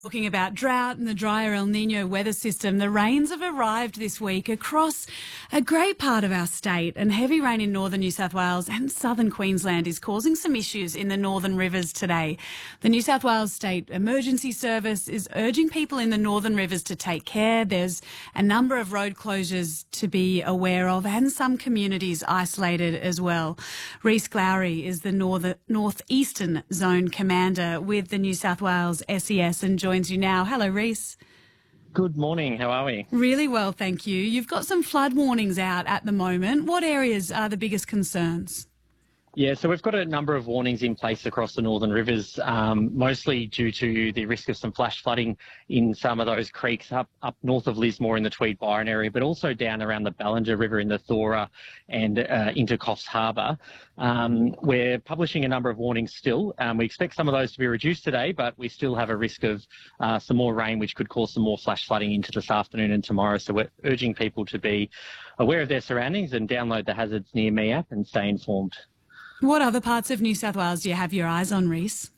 Talking about drought and the drier El Nino weather system, the rains have arrived this week across a great part of our state, and heavy rain in northern New South Wales and southern Queensland is causing some issues in the northern rivers today. The New South Wales State Emergency Service is urging people in the northern rivers to take care. There's a number of road closures to be aware of and some communities isolated as well. Rhys Glowry is the northeastern zone commander with the New South Wales SES and joins you now. Hello, Rhys. Good morning. How are we? Really well, thank you. You've got some flood warnings out at the moment. What areas are the biggest concerns? Yeah, so we've got a number of warnings in place across the northern rivers, mostly due to the risk of some flash flooding in some of those creeks up north of Lismore in the Tweed-Byron area, but also down around the Ballinger River in the Thora and into Coffs Harbour. We're publishing a number of warnings still. We expect some of those to be reduced today, but we still have a risk of some more rain, which could cause some more flash flooding into this afternoon and tomorrow. So we're urging people to be aware of their surroundings and download the Hazards Near Me app and stay informed. What other parts of New South Wales do you have your eyes on, Rhys?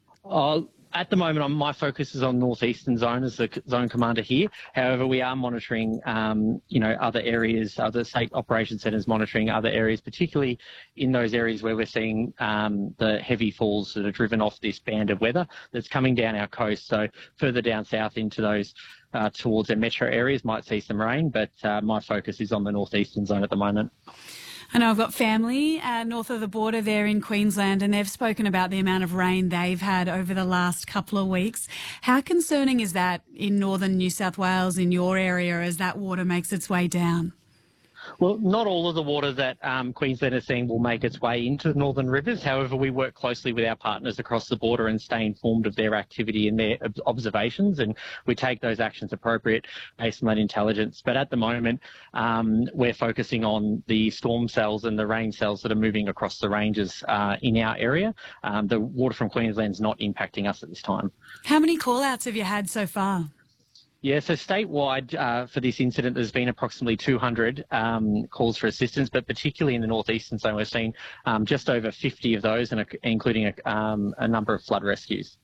At the moment, my focus is on northeastern zone as the zone commander here. However, we are monitoring, other areas, other state operation centres monitoring other areas, particularly in those areas where we're seeing the heavy falls that are driven off this band of weather that's coming down our coast. So further down south into those towards the metro areas might see some rain, but my focus is on the northeastern zone at the moment. I know I've got family north of the border there in Queensland, and they've spoken about the amount of rain they've had over the last couple of weeks. How concerning is that in northern New South Wales, in your area, as that water makes its way down? Well, not all of the water that Queensland is seeing will make its way into the northern rivers. However, we work closely with our partners across the border and stay informed of their activity and their observations, and we take those actions appropriate based on that intelligence. But at the moment, we're focusing on the storm cells and the rain cells that are moving across the ranges in our area. The water from Queensland is not impacting us at this time. How many call-outs have you had so far? Yeah, so statewide for this incident, there's been approximately 200 calls for assistance, but particularly in the northeastern zone, we're seeing just over 50 of those, and including a number of flood rescues.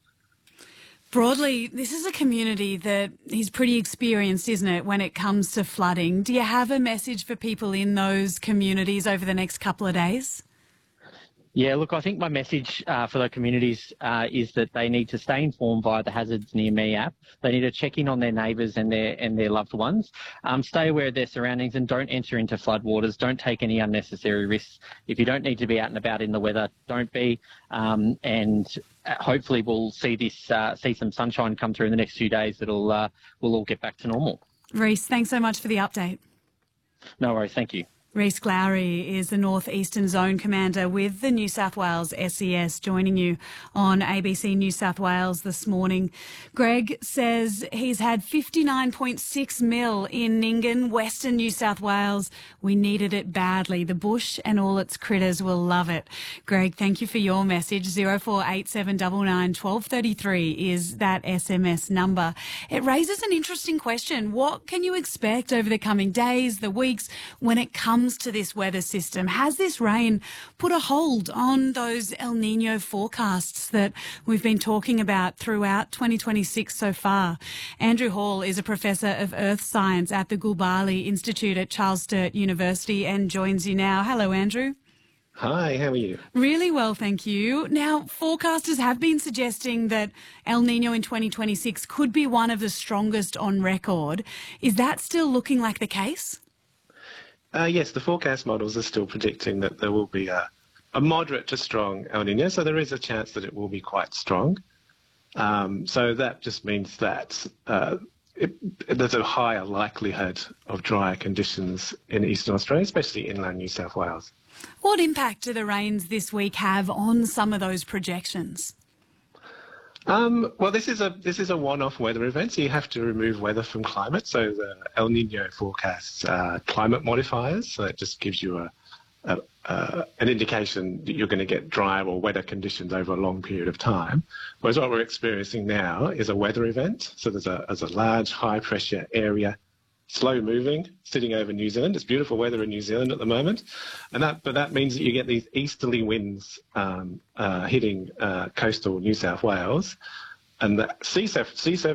Broadly, this is a community that is pretty experienced, isn't it, when it comes to flooding? Do you have a message for people in those communities over the next couple of days? Yeah, look, I think my message for the communities is that they need to stay informed via the Hazards Near Me app. They need to check in on their neighbours and their loved ones. Stay aware of their surroundings and don't enter into floodwaters. Don't take any unnecessary risks. If you don't need to be out and about in the weather, don't be. And hopefully we'll see some sunshine come through in the next few days. We'll all get back to normal. Rhys, thanks so much for the update. No worries. Thank you. Rhys Glowry is the Northeastern Zone Commander with the New South Wales SES, joining you on ABC New South Wales this morning. Greg says he's had 59.6 mil in Nyngan, Western New South Wales. We needed it badly. The bush and all its critters will love it. Greg, thank you for your message. 048799 1233 is that SMS number. It raises an interesting question. What can you expect over the coming days, the weeks, when it comes to this weather system? Has this rain put a hold on those El Nino forecasts that we've been talking about throughout 2026 so far? Andrew Hall is a professor of earth science at the Gulbali Institute at Charles Sturt University and joins you now. Hello, Andrew. Hi, how are you? Really well, thank you. Now, forecasters have been suggesting that El Nino in 2026 could be one of the strongest on record. Is that still looking like the case? Yes, the forecast models are still predicting that there will be a moderate to strong El Nino, so there is a chance that it will be quite strong. So that just means that there's a higher likelihood of drier conditions in eastern Australia, especially inland New South Wales. What impact do the rains this week have on some of those projections? Well, this is a one-off weather event, so you have to remove weather from climate. So the El Nino forecasts climate modifiers, so it just gives you an indication that you're going to get drier or wetter conditions over a long period of time. Whereas what we're experiencing now is a weather event. So there's a large high-pressure area, slow moving, sitting over New Zealand. It's beautiful weather in New Zealand at the moment, but that means that you get these easterly winds hitting coastal New South Wales, and the C7